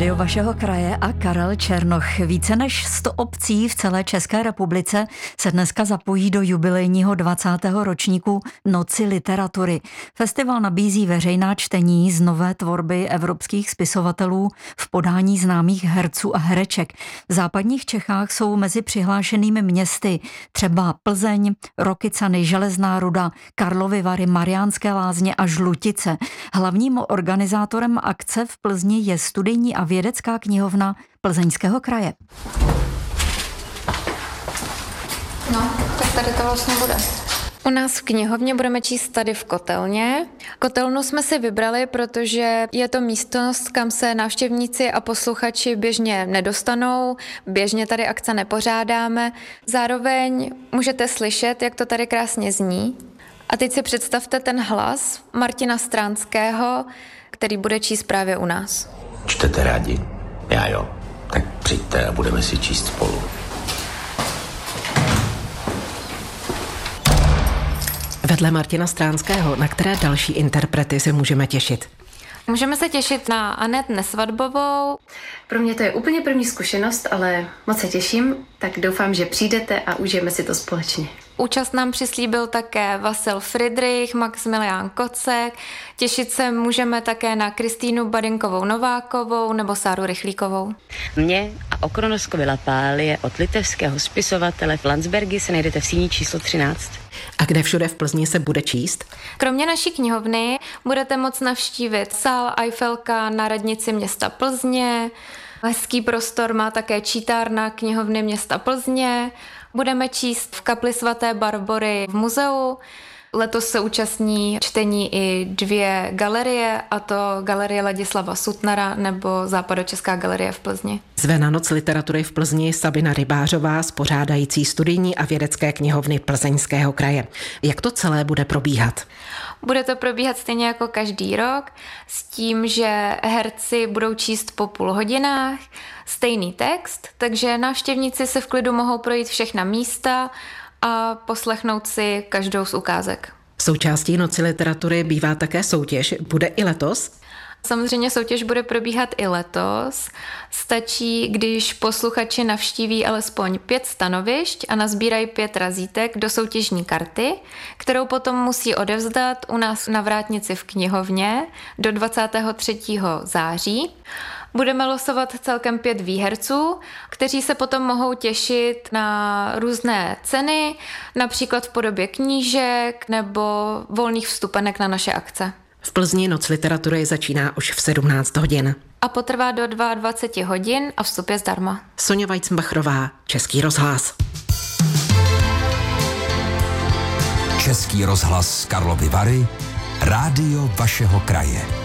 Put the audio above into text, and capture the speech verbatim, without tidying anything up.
Rádio vašeho kraje a Karel Černoch. Více než sto obcí v celé České republice se dneska zapojí do jubilejního dvacátého ročníku Noci literatury. Festival nabízí veřejná čtení z nové tvorby evropských spisovatelů v podání známých herců a hereček. V západních Čechách jsou mezi přihlášenými městy třeba Plzeň, Rokycany, Železná Ruda, Karlovy Vary, Mariánské Lázně a Žlutice. Hlavním organizátorem akce v Plzni je studijní a vědecká knihovna Plzeňského kraje. No, tak tady to vlastně bude. U nás v knihovně budeme číst tady v kotelně. Kotelnu jsme si vybrali, protože je to místnost, kam se návštěvníci a posluchači běžně nedostanou, běžně tady akce nepořádáme. Zároveň můžete slyšet, jak to tady krásně zní. A teď si představte ten hlas Martina Stránského, který bude číst právě u nás. Čtete rádi? Já jo. Tak přijďte a budeme si číst spolu. Vedle Martina Stránského, na které další interprety se můžeme těšit? Můžeme se těšit na Anet Nesvadbovou. Pro mě to je úplně první zkušenost, ale moc se těším, tak doufám, že přijdete a užijeme si to společně. Účast nám přislíbil také Vasil Friedrich, Maximilián Kocek. Těšit se můžeme také na Kristýnu Badinkovou Novákovou nebo Sáru Rychlíkovou. Mě a o Kronoskovi Lapálie od litevského spisovatele Landsbergi se najdete v síni číslo třináct. A kde všude v Plzni se bude číst? Kromě naší knihovny budete moct navštívit sál Eiffelka na radnici města Plzně. Hezký prostor má také čítárna knihovny města Plzně. Budeme číst v kapli svaté Barbory v muzeu. Letos se účastní čtení i dvě galerie, a to Galerie Ladislava Sutnara nebo Západočeská galerie v Plzni. Zve na Noc literatury v Plzni Sabina Rybářová, spořádající studijní a vědecké knihovny Plzeňského kraje. Jak to celé bude probíhat? Bude to probíhat stejně jako každý rok, s tím, že herci budou číst po půl hodinách stejný text, takže návštěvníci se v klidu mohou projít všechna místa a poslechnout si každou z ukázek. Součástí Noci literatury bývá také soutěž. Bude i letos? Samozřejmě soutěž bude probíhat i letos. Stačí, když posluchači navštíví alespoň pět stanovišť a nazbírají pět razítek do soutěžní karty, kterou potom musí odevzdat u nás na Vrátnici v knihovně do dvacátého třetího září. Budeme losovat celkem pět výherců, kteří se potom mohou těšit na různé ceny, například v podobě knížek nebo volných vstupenek na naše akce. V Plzni Noc literatury začíná už v sedmnáct hodin. A potrvá do dvacet dva hodin a vstup je zdarma. Soňa Weizenbachrová, Český rozhlas. Český rozhlas Karlovy Vary, rádio vašeho kraje.